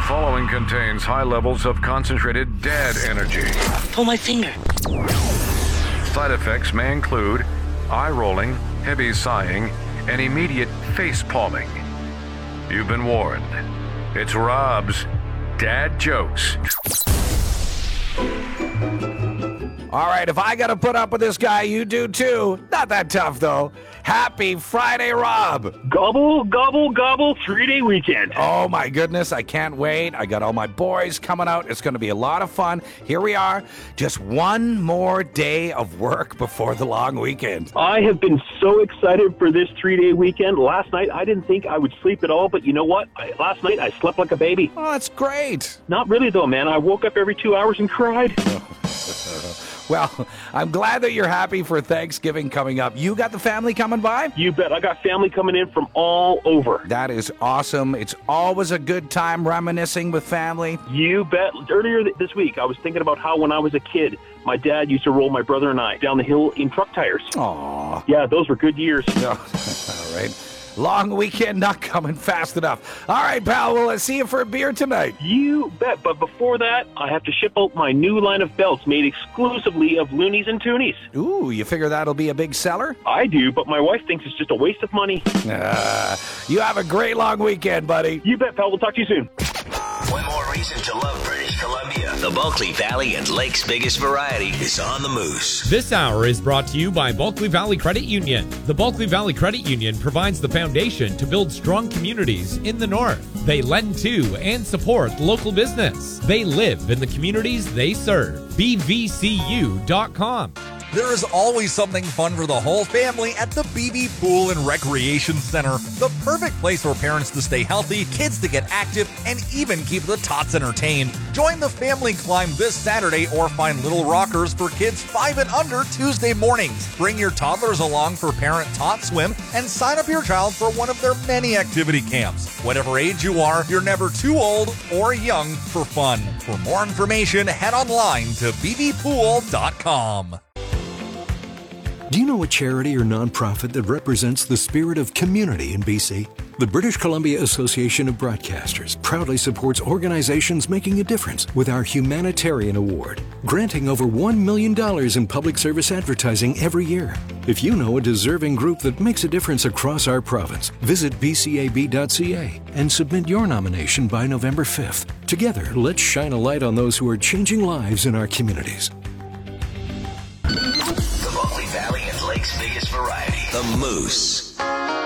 following contains high levels of concentrated dad energy. Pull my finger. Side effects may include eye rolling, heavy sighing, and immediate face palming. You've been warned. It's Rob's Dad Jokes. All right, if I got to put up with this guy, you do too. Not that tough, though. Happy Friday, Rob. Gobble, gobble, gobble, 3-day weekend. Oh, my goodness, I can't wait. I got all my boys coming out. It's going to be a lot of fun. Here we are, just one more day of work before the long weekend. I have been so excited for this 3-day weekend. Last night, I didn't think I would sleep at all, but you know what? Last night, I slept like a baby. Oh, that's great. Not really, though, man. I woke up every 2 hours and cried. Well, I'm glad that you're happy for Thanksgiving coming up. You got the family coming by? You bet. I got family coming in from all over. That is awesome. It's always a good time reminiscing with family. You bet. Earlier this week, I was thinking about how when I was a kid, my dad used to roll my brother and I down the hill in truck tires. Aw. Yeah, those were good years. All right. Long weekend not coming fast enough. All right, pal, well, let's see you for a beer tonight. You bet, but before that, I have to ship out my new line of belts made exclusively of loonies and toonies. Ooh, you figure that'll be a big seller? I do, but my wife thinks it's just a waste of money. You have a great long weekend, buddy. You bet, pal. We'll talk to you soon. One more reason to love British Columbia. The Bulkley Valley and Lake's biggest variety is on the Moose. This hour is brought to you by Bulkley Valley Credit Union. The Bulkley Valley Credit Union provides the foundation to build strong communities in the North. They lend to and support local business. They live in the communities they serve. BVCU.com. There is always something fun for the whole family at the BB Pool and Recreation Center. The perfect place for parents to stay healthy, kids to get active, and even keep the tots entertained. Join the family climb this Saturday or find little rockers for kids 5 and under Tuesday mornings. Bring your toddlers along for Parent Tot Swim and sign up your child for one of their many activity camps. Whatever age you are, you're never too old or young for fun. For more information, head online to bbpool.com. Do you know a charity or nonprofit that represents the spirit of community in BC? The British Columbia Association of Broadcasters proudly supports organizations making a difference with our Humanitarian Award, granting over $1 million in public service advertising every year. If you know a deserving group that makes a difference across our province, visit bcab.ca and submit your nomination by November 5th. Together, let's shine a light on those who are changing lives in our communities. The Bulkley Valley and Lake's biggest variety. The Moose.